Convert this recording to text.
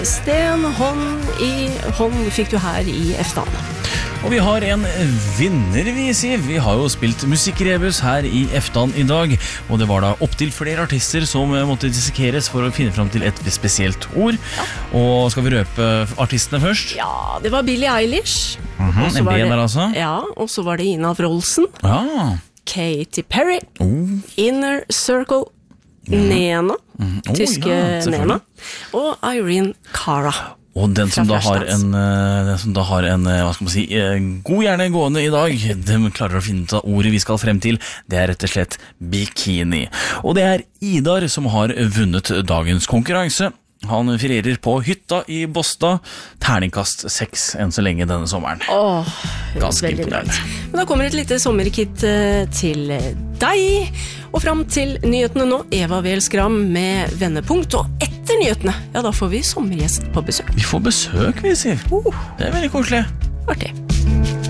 Sten, hånd i hånd fikk du her i Eftan. Og vi har en vinner, Siv. Vi har jo spilt musikkrebus her i Eftan i dag, og det var da opptil flere artister som måtte dissekeres for å finne fram til et spesielt ord. Og skal vi røpe artistene først? Ja, det var Billie Eilish. En B der altså. Ja, og så var det Ina Wroldsen. Ja. Katy Perry. Inner Circle. Nena. Tyske Nena. Og Irene Cara. Og den som da har en, hva skal man si, god hjerne gående i dag, de klarer å finne ut av ordet vi skal frem til, det er rett og slett bikini. Og det er Idar som har vunnet dagens konkurranse. Han ferierer på hytta i Båstad, terningkast 6 enn så lenge denne sommeren. Ganske imponerende. Men da kommer et lite sommerkit til deg, og frem til nyhetene nå, Eva Weel Skram med Vendepunkt, og etter nyhetene, ja da får vi sommergjest på besøk. Vi får besøk, vi sier. Det er veldig koselig. Artig.